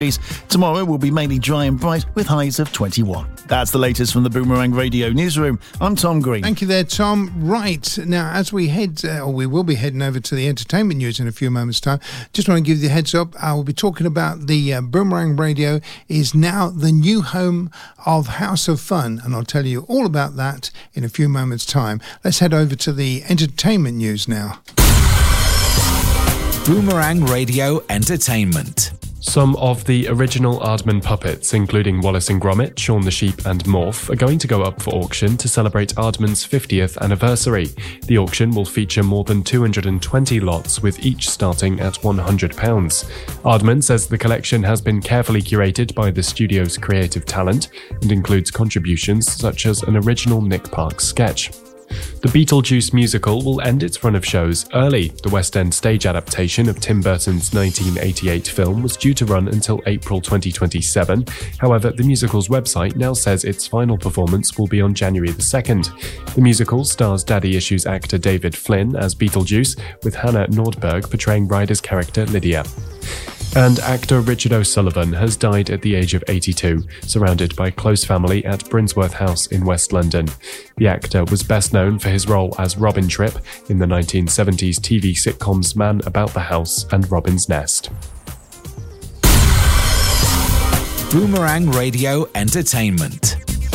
Tomorrow will be mainly dry and bright with highs of 21. That's the latest from the Boomerang Radio Newsroom. I'm Tom Green. Thank you there, Tom. Right, now as we we will be heading over to the entertainment news in a few moments' time, just want to give you the heads up. I will be talking about the Boomerang Radio is now the new home of House of Fun, and I'll tell you all about that in a few moments' time. Let's head over to the entertainment news now. Boomerang Radio Entertainment. Some of the original Aardman puppets, including Wallace and Gromit, Shaun the Sheep and Morph, are going to go up for auction to celebrate Aardman's 50th anniversary. The auction will feature more than 220 lots, with each starting at £100. Aardman says the collection has been carefully curated by the studio's creative talent and includes contributions such as an original Nick Parks sketch. The Beetlejuice musical will end its run of shows early. The West End stage adaptation of Tim Burton's 1988 film was due to run until April 2027. However, the musical's website now says its final performance will be on January the 2nd. The musical stars Daddy Issues actor David Flynn as Beetlejuice, with Hannah Nordberg portraying Ryder's character Lydia. And actor Richard O'Sullivan has died at the age of 82, surrounded by close family at Brinsworth House in West London. The actor was best known for his role as Robin Tripp in the 1970s TV sitcoms Man About the House and Robin's Nest. Boomerang Radio Entertainment.